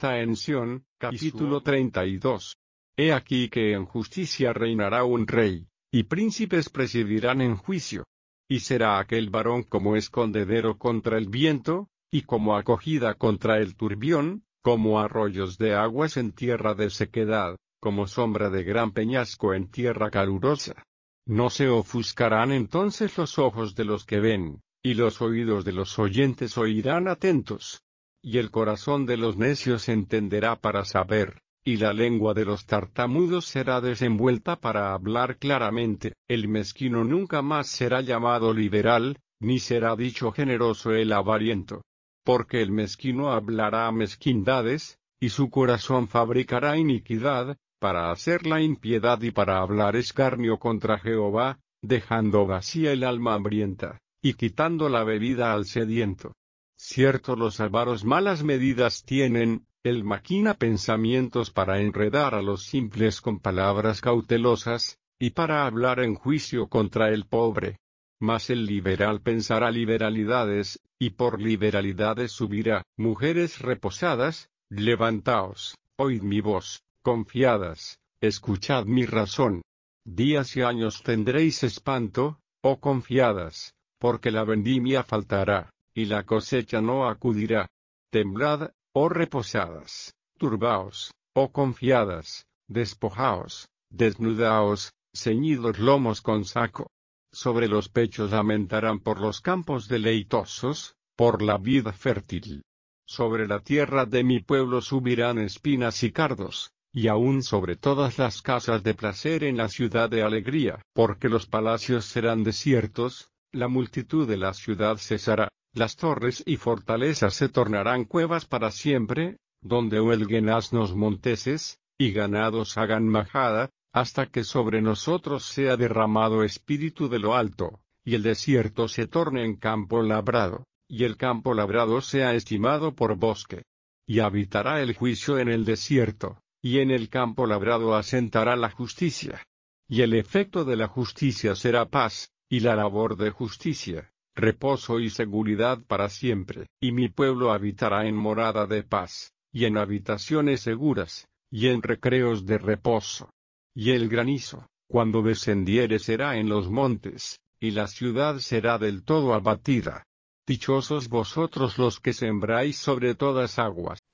está en Sión, capítulo 32. He aquí que en justicia reinará un rey, y príncipes presidirán en juicio. Y será aquel varón como escondedero contra el viento, y como acogida contra el turbión, como arroyos de aguas en tierra de sequedad, como sombra de gran peñasco en tierra calurosa. No se ofuscarán entonces los ojos de los que ven, y los oídos de los oyentes oirán atentos. Y el corazón de los necios entenderá para saber, y la lengua de los tartamudos será desenvuelta para hablar claramente. El mezquino nunca más será llamado liberal, ni será dicho generoso el avariento. Porque el mezquino hablará mezquindades, y su corazón fabricará iniquidad, para hacer la impiedad y para hablar escarnio contra Jehová, dejando vacía el alma hambrienta, y quitando la bebida al sediento. Cierto, los avaros malas medidas tienen, él maquina pensamientos para enredar a los simples con palabras cautelosas, y para hablar en juicio contra el pobre. Mas el liberal pensará liberalidades, y por liberalidades subirá. Mujeres reposadas, levantaos, oíd mi voz, confiadas, escuchad mi razón. Días y años tendréis espanto, oh confiadas, porque la vendimia faltará, y la cosecha no acudirá. Temblad, oh reposadas, turbaos, oh confiadas, despojaos, desnudaos, ceñid los lomos con saco. Sobre los pechos lamentarán por los campos deleitosos, por la vid fértil. Sobre la tierra de mi pueblo subirán espinas y cardos, y aún sobre todas las casas de placer en la ciudad de alegría. Porque los palacios serán desiertos, la multitud de la ciudad cesará, las torres y fortalezas se tornarán cuevas para siempre, donde huelguen asnos monteses, y ganados hagan majada, hasta que sobre nosotros sea derramado espíritu de lo alto, y el desierto se torne en campo labrado, y el campo labrado sea estimado por bosque. Y habitará el juicio en el desierto, y en el campo labrado asentará la justicia. Y el efecto de la justicia será paz, y la labor de justicia, reposo y seguridad para siempre. Y mi pueblo habitará en morada de paz, y en habitaciones seguras, y en recreos de reposo. Y el granizo, cuando descendiere, será en los montes, y la ciudad será del todo abatida. Dichosos vosotros los que sembráis sobre todas aguas,